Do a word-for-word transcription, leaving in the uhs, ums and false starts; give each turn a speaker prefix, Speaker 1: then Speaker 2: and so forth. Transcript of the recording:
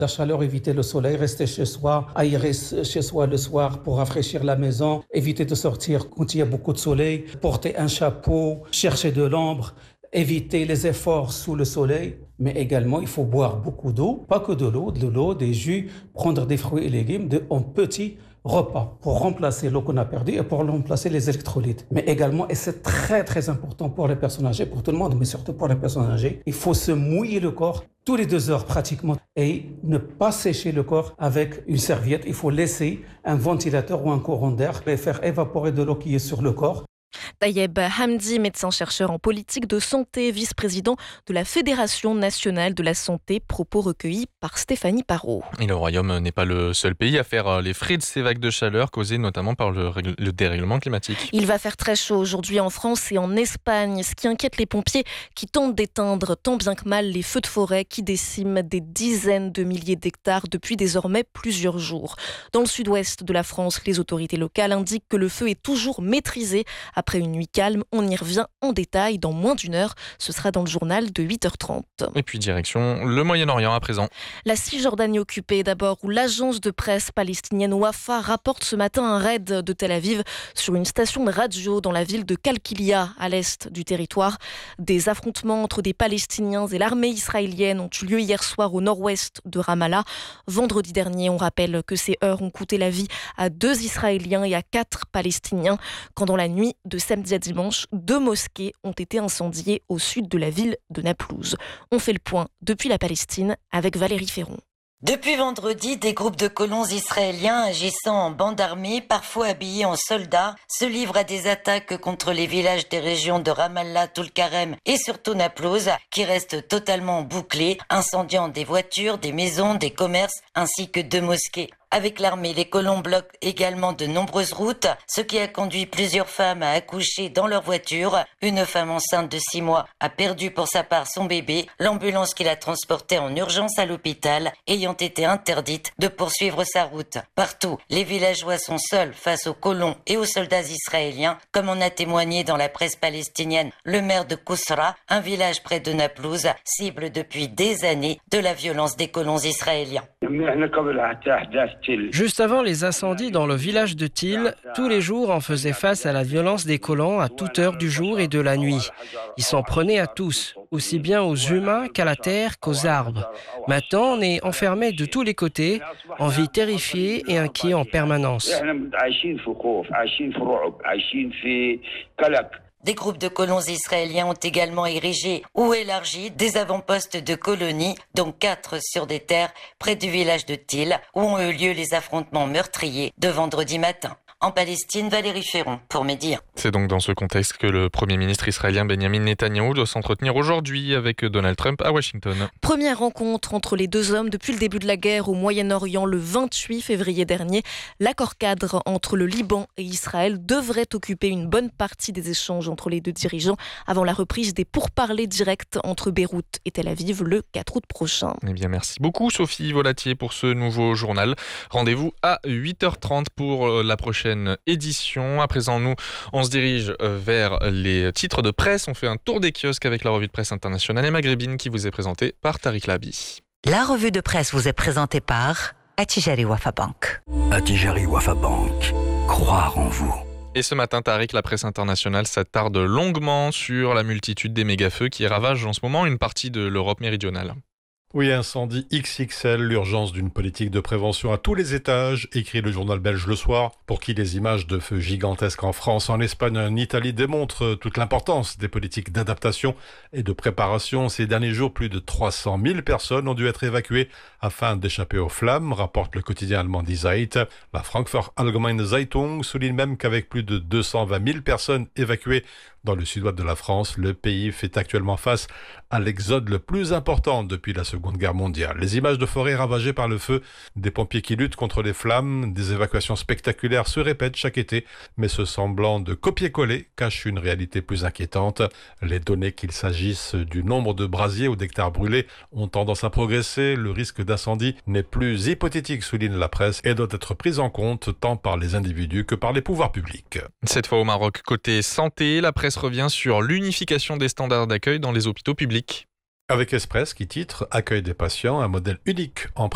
Speaker 1: La chaleur, éviter le soleil, rester chez soi, aérer chez soi le soir pour rafraîchir la maison, éviter de sortir quand il y a beaucoup de soleil, porter un chapeau, chercher de l'ombre, éviter les efforts sous le soleil. Mais également, il faut boire beaucoup d'eau, pas que de l'eau, de l'eau, des jus, prendre des fruits et légumes de, en petits repas pour remplacer l'eau qu'on a perdue et pour remplacer les électrolytes. Mais également, et c'est très très important pour les personnes âgées, pour tout le monde, mais surtout pour les personnes âgées, il faut se mouiller le corps tous les deux heures pratiquement et ne pas sécher le corps avec une serviette. Il faut laisser un ventilateur ou un courant d'air et faire évaporer de l'eau qui est sur le corps.
Speaker 2: Tayeb Hamdi, médecin-chercheur en politique de santé, vice-président de la Fédération nationale de la santé, propos recueillis par Stéphanie Parot.
Speaker 3: Et le Royaume n'est pas le seul pays à faire les frais de ces vagues de chaleur causées notamment par le, règle, le dérèglement climatique.
Speaker 2: Il va faire très chaud aujourd'hui en France et en Espagne, ce qui inquiète les pompiers qui tentent d'éteindre tant bien que mal les feux de forêt qui déciment des dizaines de milliers d'hectares depuis désormais plusieurs jours. Dans le sud-ouest de la France, les autorités locales indiquent que le feu est toujours maîtrisé. Après une nuit calme, on y revient en détail dans moins d'une heure. Ce sera dans le journal de huit heures trente.
Speaker 3: Et puis direction le Moyen-Orient à présent.
Speaker 2: La Cisjordanie occupée d'abord, où l'agence de presse palestinienne Wafa rapporte ce matin un raid de Tel Aviv sur une station de radio dans la ville de Kalkilia, à l'est du territoire. Des affrontements entre des Palestiniens et l'armée israélienne ont eu lieu hier soir au nord-ouest de Ramallah. Vendredi dernier, on rappelle que ces heurts ont coûté la vie à deux Israéliens et à quatre Palestiniens, quand dans la nuit de samedi à dimanche, deux mosquées ont été incendiées au sud de la ville de Naplouse. On fait le point depuis la Palestine avec Valérie Ferron.
Speaker 4: Depuis vendredi, des groupes de colons israéliens agissant en bande armée, parfois habillés en soldats, se livrent à des attaques contre les villages des régions de Ramallah, Toul-Karem et surtout Naplouse, qui restent totalement bouclés, incendiant des voitures, des maisons, des commerces ainsi que deux mosquées. Avec l'armée, les colons bloquent également de nombreuses routes, ce qui a conduit plusieurs femmes à accoucher dans leur voiture. Une femme enceinte de six mois a perdu pour sa part son bébé. L'ambulance qui la transportait en urgence à l'hôpital ayant été interdite de poursuivre sa route. Partout, les villageois sont seuls face aux colons et aux soldats israéliens, comme en a témoigné dans la presse palestinienne le maire de Kousra, un village près de Naplouse, cible depuis des années de la violence des colons israéliens.
Speaker 5: Juste avant les incendies dans le village de Til, tous les jours on faisait face à la violence des colons à toute heure du jour et de la nuit. Ils s'en prenaient à tous, aussi bien aux humains qu'à la terre qu'aux arbres. Maintenant on est enfermés de tous les côtés, en vie terrifiée et inquiets en permanence.
Speaker 4: Des groupes de colons israéliens ont également érigé ou élargi des avant-postes de colonies, dont quatre sur des terres près du village de Til, où ont eu lieu les affrontements meurtriers de vendredi matin. En Palestine, Valérie Ferron, pour Média.
Speaker 3: C'est donc dans ce contexte que le Premier ministre israélien Benjamin Netanyahou doit s'entretenir aujourd'hui avec Donald Trump à Washington.
Speaker 2: Première rencontre entre les deux hommes depuis le début de la guerre au Moyen-Orient le vingt-huit février dernier. L'accord cadre entre le Liban et Israël devrait occuper une bonne partie des échanges entre les deux dirigeants avant la reprise des pourparlers directs entre Beyrouth et Tel Aviv le quatre août prochain.
Speaker 3: Eh bien, merci beaucoup Sophie Volatier pour ce nouveau journal. Rendez-vous à huit heures trente pour la prochaine édition. À présent, nous, on se dirige vers les titres de presse. On fait un tour des kiosques avec la revue de presse internationale et maghrébine qui vous est présentée par Tariq Labi.
Speaker 6: La revue de presse vous est présentée par Attijari Wafa Bank.
Speaker 7: Attijari Wafa Bank. Croire en vous.
Speaker 3: Et ce matin, Tariq, la presse internationale s'attarde longuement sur la multitude des méga-feux qui ravagent en ce moment une partie de l'Europe méridionale.
Speaker 8: Oui, incendie X X L, l'urgence d'une politique de prévention à tous les étages, écrit le journal belge Le Soir, pour qui les images de feux gigantesques en France, en Espagne et en Italie démontrent toute l'importance des politiques d'adaptation et de préparation. Ces derniers jours, plus de trois cent mille personnes ont dû être évacuées afin d'échapper aux flammes, rapporte le quotidien allemand Die Zeit. La Frankfurter Allgemeine Zeitung souligne même qu'avec plus de deux cent vingt mille personnes évacuées dans le sud-ouest de la France, le pays fait actuellement face à l'exode le plus important depuis la Seconde Guerre mondiale. Les images de forêts ravagées par le feu, des pompiers qui luttent contre les flammes, des évacuations spectaculaires se répètent chaque été, mais ce semblant de copier-coller cache une réalité plus inquiétante. Les données qu'il s'agisse du nombre de brasiers ou d'hectares brûlés ont tendance à progresser. Le risque d'incendie n'est plus hypothétique, souligne la presse, et doit être pris en compte tant par les individus que par les pouvoirs publics.
Speaker 3: Cette fois au Maroc, côté santé, la presse revient sur l'unification des standards d'accueil dans les hôpitaux publics.
Speaker 8: Avec Express qui titre « Accueil des patients, un modèle unique en préparation ».